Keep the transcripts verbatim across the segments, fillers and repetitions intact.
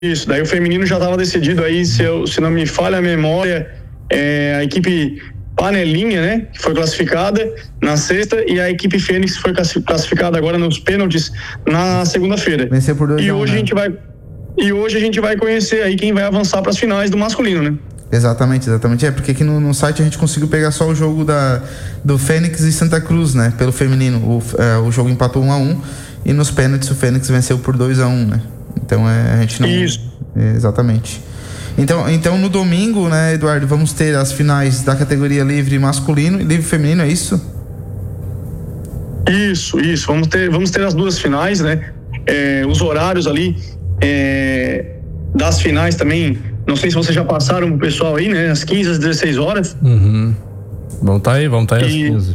Isso, daí o feminino já estava decidido aí, se, eu, se não me falha a memória, é, a equipe Panelinha, né, que foi classificada na sexta, e a equipe Fênix foi classificada agora nos pênaltis na segunda-feira. Venceu por dois e a um, hoje né? a gente vai E hoje a gente vai conhecer aí quem vai avançar para as finais do masculino, né? Exatamente, exatamente. É, porque aqui no, no site a gente conseguiu pegar só o jogo da, do Fênix e Santa Cruz, né? Pelo feminino. O, é, o jogo empatou um a um e nos pênaltis o Fênix venceu por dois a um, né? Então é, a gente não... Isso. É, exatamente. Então, então no domingo, né, Eduardo, vamos ter as finais da categoria livre masculino e livre feminino, é isso? Isso, isso. Vamos ter, vamos ter as duas finais, né? É, os horários ali é, das finais também, não sei se vocês já passaram pro pessoal aí, né? Às quinze, às dezesseis horas. Uhum. Vamos tá aí, vamos tá aí às quinze.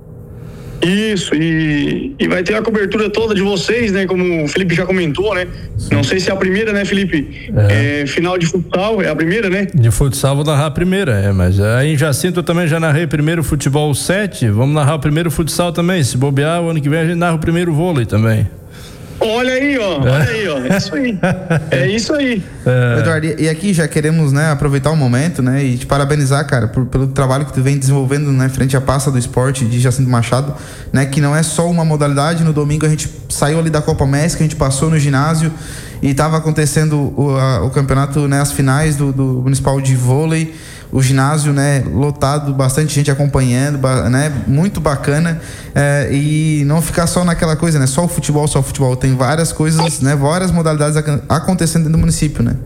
Isso, e, e vai ter a cobertura toda de vocês, né? Como o Felipe já comentou, né? Sim. Não sei se é a primeira, né, Felipe? É. É, final de futsal, é a primeira, né? De futsal vou narrar a primeira, é, mas aí em Jacinto eu também já narrei primeiro futebol sete, vamos narrar o primeiro futsal também, se bobear, o ano que vem a gente narra o primeiro vôlei também. Olha aí, ó, olha aí, ó, é isso aí, é isso aí. É. Eduardo, e aqui já queremos, né, aproveitar o momento, né, e te parabenizar, cara, por, pelo trabalho que tu vem desenvolvendo, né, frente à pasta do esporte de Jacinto Machado, né, que não é só uma modalidade. No domingo a gente saiu ali da Copa México, a gente passou no ginásio e estava acontecendo o, a, o campeonato, né, as finais do, do municipal de vôlei, o ginásio, né, lotado, bastante gente acompanhando, né, muito bacana, é, e não ficar só naquela coisa, né, só o futebol, só o futebol, tem várias coisas, né, várias modalidades acontecendo dentro do município, né?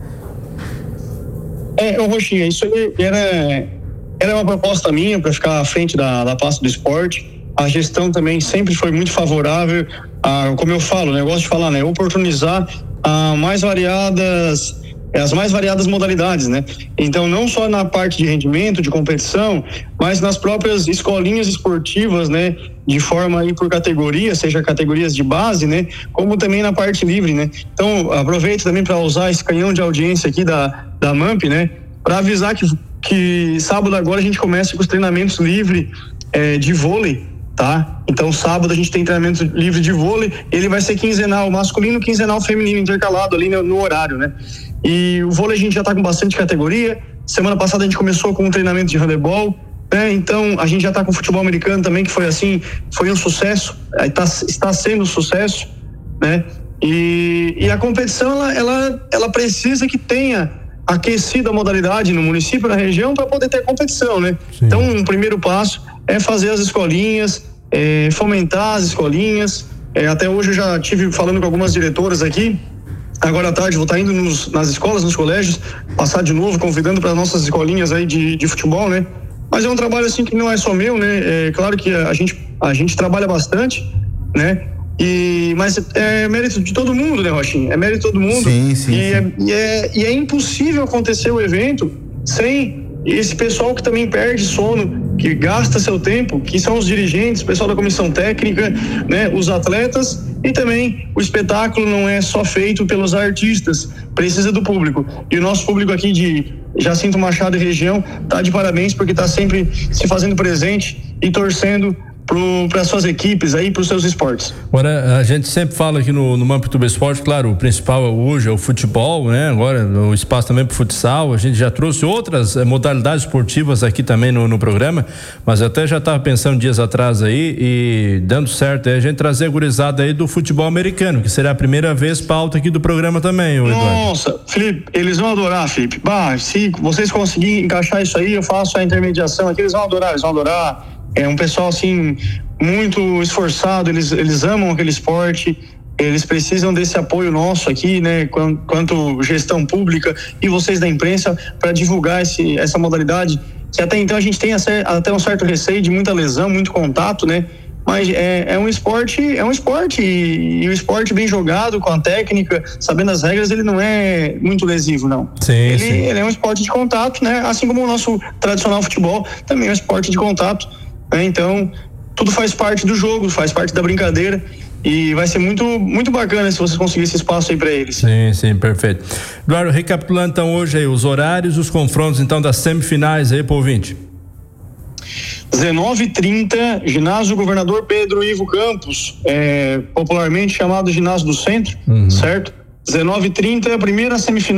É, ô Roxinha, isso aí era, era uma proposta minha para ficar à frente da, da pasta do esporte. A gestão também sempre foi muito favorável, a, como eu falo, né, eu gosto de falar, né, oportunizar a mais variadas as mais variadas modalidades, né? Então, não só na parte de rendimento, de competição, mas nas próprias escolinhas esportivas, né? De forma aí por categoria, seja categorias de base, né? Como também na parte livre, né? Então, aproveito também para usar esse canhão de audiência aqui da, da M A M P, né? Para avisar que, que sábado agora a gente começa com os treinamentos livres é, de vôlei, tá? Então, sábado a gente tem treinamento livre de vôlei, ele vai ser quinzenal masculino, quinzenal feminino, intercalado ali no, no horário, né? E o vôlei a gente já está com bastante categoria. Semana passada a gente começou com um treinamento de handebol, né? Então a gente já está com futebol americano também, que foi assim, foi um sucesso, tá, está sendo um sucesso, né? E, e a competição ela, ela, ela precisa que tenha aquecido a modalidade no município, na região, para poder ter competição, né? Sim. Então um primeiro passo é fazer as escolinhas, é, fomentar as escolinhas. É, até hoje eu já tive falando com algumas diretoras aqui. Agora à tarde vou estar indo nos, nas escolas, nos colégios, passar de novo, convidando para nossas escolinhas aí de, de futebol, né? Mas é um trabalho assim que não é só meu, né? É claro que a gente, a gente trabalha bastante, né? E, mas é mérito de todo mundo, né, Rochinha? É mérito de todo mundo. Sim, sim, e, sim. É, e, é, e é impossível acontecer o evento sem esse pessoal que também perde sono, que gasta seu tempo, que são os dirigentes, o pessoal da comissão técnica, né, os atletas, e também o espetáculo não é só feito pelos artistas, precisa do público. E o nosso público aqui de Jacinto Machado e região tá de parabéns, porque tá sempre se fazendo presente e torcendo para suas equipes aí, para os seus esportes. Agora, a gente sempre fala aqui no, no Mampituba Esporte, claro, o principal hoje é o futebol, né? Agora o espaço também para o futsal, a gente já trouxe outras eh, modalidades esportivas aqui também no, no programa, mas até já estava pensando dias atrás aí e dando certo aí a gente trazer a gurizada aí do futebol americano, que será a primeira vez pauta aqui do programa também, Eduardo. Nossa, Felipe, eles vão adorar, Felipe. Bah, se vocês conseguirem encaixar isso aí, eu faço a intermediação aqui, eles vão adorar, eles vão adorar. É um pessoal, assim, muito esforçado, eles, eles amam aquele esporte, eles precisam desse apoio nosso aqui, né, quanto, quanto gestão pública e vocês da imprensa, para divulgar esse, essa modalidade, que até então a gente tem até um certo receio de muita lesão, muito contato, né, mas é, é um esporte, é um esporte e, e o esporte bem jogado, com a técnica, sabendo as regras, ele não é muito lesivo, não. Sim, ele, sim. ele é um esporte de contato, né, assim como o nosso tradicional futebol, também é um esporte de contato. Então, tudo faz parte do jogo, faz parte da brincadeira e vai ser muito, muito bacana se vocês conseguirem esse espaço aí para eles. Sim, sim, perfeito. Eduardo, recapitulando então hoje aí os horários, os confrontos então das semifinais aí pro ouvinte. dezenove e trinta, ginásio Governador Pedro Ivo Campos, é, popularmente chamado ginásio do centro, uhum. Certo? dezenove e trinta é a primeira semifinal